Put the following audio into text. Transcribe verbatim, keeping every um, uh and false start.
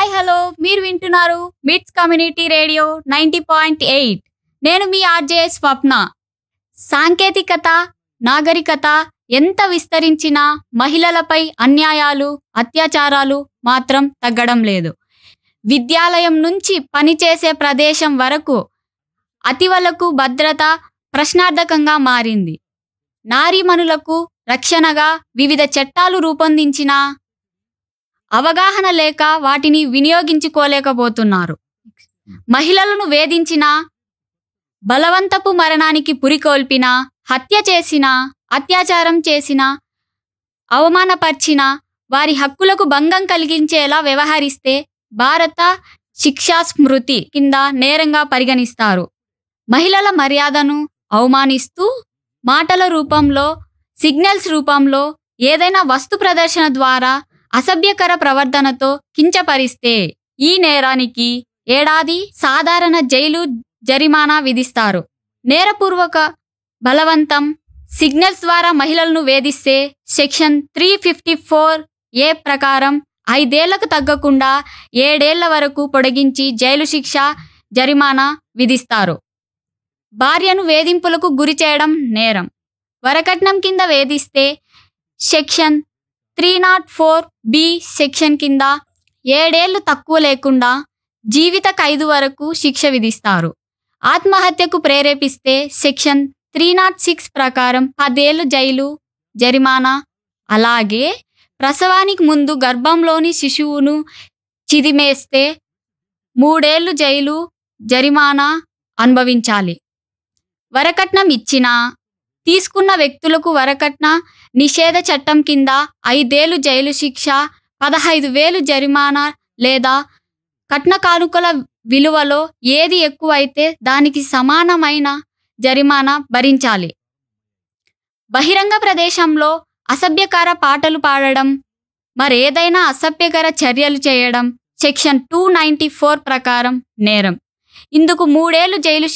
Hi hello మీరు వింటున్నారు మిట్స్ community radio ninety point eight. నేను మీ ఆర్జే స్వప్న. సాంకేతికత నాగరికత ఎంత విస్తరించినా మహిళలపై అన్యాయాలు అత్యాచారాలు మాత్రం తగ్గడం లేదు. విద్యాలయం నుంచి పనిచేసే ప్రదేశం వరకు అతివలకు భద్రత ప్రశ్నార్థకంగా మారింది. నారీమణులకు రక్షణగా వివిధ చట్టాలు రూపొందించినా అవగాహన లేక వాటిని వినియోగించుకోలేకపోతున్నారు. మహిళలను వేధించినా బలవంతపు మరణానికి పురికొల్పినా హత్య చేసినా అత్యాచారం చేసినా అవమానపరిచినా వారి హక్కులకు భంగం కలిగించేలా వ్యవహరిస్తే భారత శిక్షా స్మృతి కింద నేరంగా పరిగణిస్తారు. మహిళల మర్యాదను అవమానిస్తూ మాటల రూపంలో సిగ్నల్స్ రూపంలో ఏదైనా వస్తు ప్రదర్శన ద్వారా అసభ్యకర ప్రవర్తనతో కించపరిస్తే ఈ నేరానికి ఏడాది సాధారణ జైలు జరిమానా విధిస్తారు. నేరపూర్వక బలవంతం సిగ్నల్స్ ద్వారా మహిళలను వేధిస్తే సెక్షన్ త్రీ ఫిఫ్టీ ఫోర్ ఏ ప్రకారం ఐదేళ్లకు తగ్గకుండా ఏడేళ్ల వరకు పొడిగించి జైలు శిక్ష జరిమానా విధిస్తారు. భార్యను వేధింపులకు గురి చేయడం నేరం. వరకట్నం కింద వేధిస్తే section three not four B section కింద ఏడేళ్లు తక్కువ లేకుండా జీవిత ఖైదు వరకు శిక్ష విధిస్తారు. ఆత్మహత్యకు ప్రేరేపిస్తే సెక్షన్ త్రీ నాట్ సిక్స్ ప్రకారం పదేళ్లు జైలు జరిమానా. అలాగే ప్రసవానికి ముందు గర్భంలోని శిశువును చిదిమేస్తే మూడేళ్లు జైలు జరిమానా అనుభవించాలి. వరకట్నం ఇచ్చినా తీసుకున్న వ్యక్తులకు వరకట్న నిషేధ చట్టం కింద ఐదేళ్లు జైలు శిక్ష, పదహైదు వేలు జరిమానా లేదా కట్న కానుకల విలువలో ఏది ఎక్కువైతే దానికి సమానమైన జరిమానా భరించాలి. బహిరంగ ప్రదేశంలో అసభ్యకర పాటలు పాడడం మరేదైనా అసభ్యకర చర్యలు చేయడం సెక్షన్ టూ నైంటీ ఫోర్ ప్రకారం నేరం. ఇందుకు మూడేళ్లు జైలు